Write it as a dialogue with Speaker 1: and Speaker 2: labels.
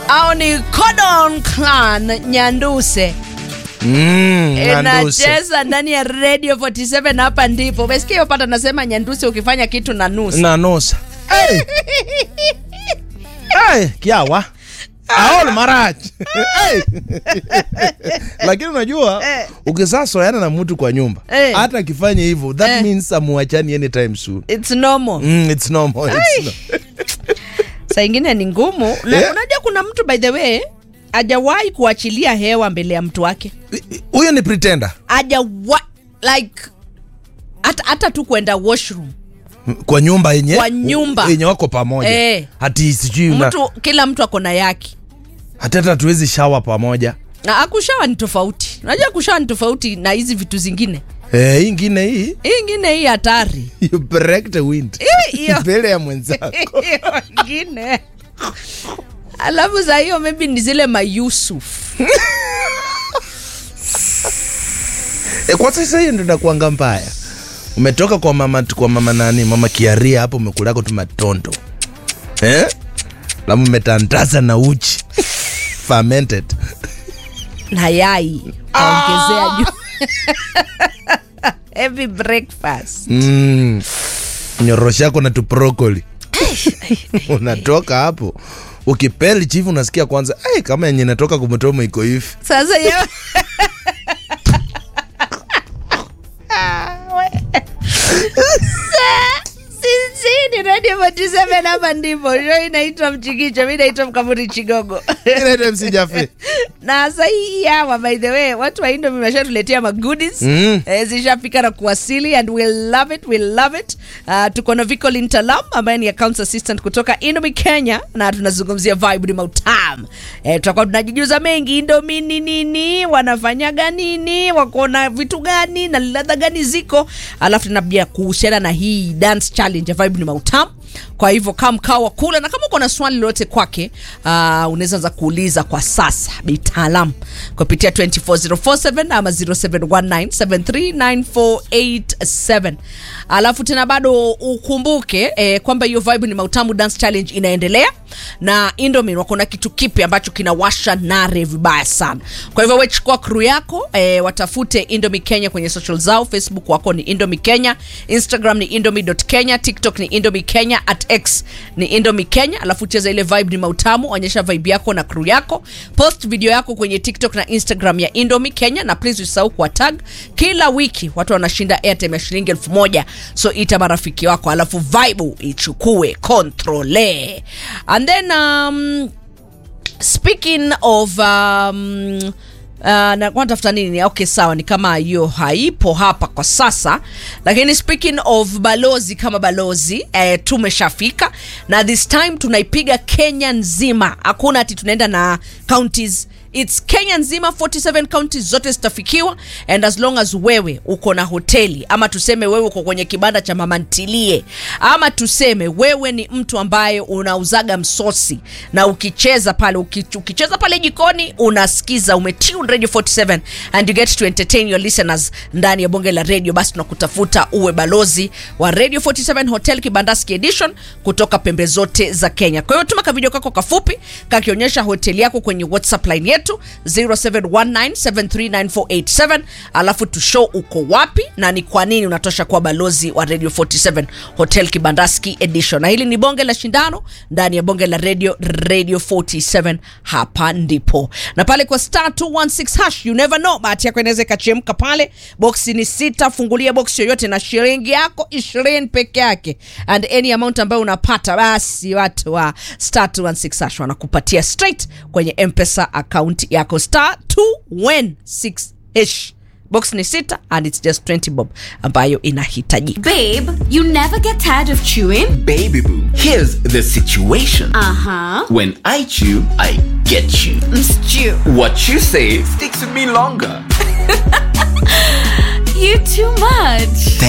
Speaker 1: Au ni Codon Clan Nyanduse. Inacheza ndani ya Radio 47 hapa ndipo. Umesikia hiyo pata nasema Nyanduse ukifanya kitu na nusa.
Speaker 2: Na nusa. Hey. Hey, kiawa. Aol Maraj. Hey. Lakini unajua ukisasoana na mtu kwa nyumba hata akifanya hivyo that means amuachani anytime soon.
Speaker 1: It's normal.
Speaker 2: It's normal.
Speaker 1: Saa ingine ni ngumu. Unajua kuna mtu by the way hajawahi kuachilia hewa mbele ya mtu wake.
Speaker 2: Huyo ni pretender.
Speaker 1: Hajawahi like hata tu kwenda washroom.
Speaker 2: Kwa nyumba yenye?
Speaker 1: Kwa nyumba
Speaker 2: yenye wako pamoja. Hati sijui
Speaker 1: mtu kila mtu akona yake.
Speaker 2: Hata tuwezi shower pamoja.
Speaker 1: Na akushawa ni tofauti. Unajua kushawa ni tofauti na hizi vitu zingine.
Speaker 2: Hii ingine hii.
Speaker 1: Ingine hii hatari.
Speaker 2: You break the wind. Mbele ya mwenzako.
Speaker 1: Ingine. Alafu za hiyo maybe ni zile Mayusuf.
Speaker 2: Kwa sasa hiyo ndio nakuanga mbaya. Umetoka kwa mama nani? Mama Kiaria hapo umekulako tu matondo. Lamu umetandaza na uchi. Fermented.
Speaker 1: Na yai. Ongezea juu. Heavy breakfast.
Speaker 2: Nyorosha yako na tu broccoli. Unatoka hapo. Ukipeli chifu unasikia kwanza, kama yenye natoka kumtomo iko hivi.
Speaker 1: Sasa hiyo. Sisi ni Radio 47 hapa ndipo. Show inaitwa Mchikicho, mimi naitwa Mkamuri Chigogo.
Speaker 2: Inaitwa MC Jaffe.
Speaker 1: Na sasa hii hapa by the way, watu wa Indomie wameshatuletea ma goodies. Zishafika na kuwasili and we love it. Tuko na Viko Lintalam ambaye ni accounts assistant kutoka Indomie Kenya na tunazungumzia vibe ni mautam. Tutakuwa tunajijuza mengi Indomie ni nini, wanafanyaga nini, wako na vitu gani na ladha gani ziko. Alafu tunabia kuhusiana na hii dance challenge vibe ni mautam. Kwa hivyo kama mkawa kula na kama uko na swali lolote kwake unaweza za kuuliza kwa sasa bitaalam kupitia 24047 ama 0719739487. Alafu tena bado ukumbuke kwamba hiyo vibe ni mautamu dance challenge inaendelea na Indomie wako na kitu kipi ambacho kinawasha nare vibaya sana. Kwa hivyo wewe chukua crew yako watafute Indomie Kenya kwenye social zao. Facebook wako ni Indomie Kenya, Instagram ni indomie.kenya, TikTok ni Indomie Kenya, @x ni Indomie Kenya. Alafu cheza ile vibe ni mautamu, onyesha vibe yako na crew yako. Post video yako kwenye TikTok na Instagram ya Indomie Kenya na please usisahau kwa tag. Kila wiki watu wanashinda airtime ya shilingi 1000. So ita marafiki wako alafu vibe ichukue controle. And then speaking of na kwa tafuta nini? Okay, sawa, ni kama hiyo haipo hapa kwa sasa. Lakini speaking of balozi kama balozi tumeshafika na this time tunaipiga Kenya nzima. Hakuna ati tunaenda na counties. It's Kenya nzima, 47 counties zote zitafikiwa. And as long as wewe uko na hoteli, ama tuseme wewe uko kwenye kibanda cha mama ntilie, ama tuseme wewe ni mtu ambaye unauzaga msosi na ukicheza pale jikoni unasikiza umetune Radio 47 and you get to entertain your listeners ndani ya bonge la radio, basi tunakutafuta uwe balozi wa Radio 47 Hotel Kibandaski Edition kutoka pembe zote za Kenya. Kwa hiyo tuma ka video kako kafupi kakionyesha hoteli yako kwenye WhatsApp line yetu 0719739487, alafu tu show uko wapi na ni kwa nini unatosha kuwa balozi wa Radio 47 Hotel Kibandaski Edition. Na hili ni bonge la shindano ndani ya bonge la radio 47 hapa ndipo. Na pale kwa *216# you never know, bahati yako inaweza kachemka pale. Boxi ni 6, fungulia box yoyote na shilingi yako 20 peke yake and any amount ambayo unapata basi watu wa *216# wanakupatia straight kwenye M-Pesa account yako *216#. Box ni 6 and it's just 20 bob ambayo inahitajika.
Speaker 3: Babe, you never get tired of chewing?
Speaker 4: Baby boo, here's the situation. When I chew, I get you.
Speaker 3: Stew.
Speaker 4: What you say sticks with me longer.
Speaker 3: You too much.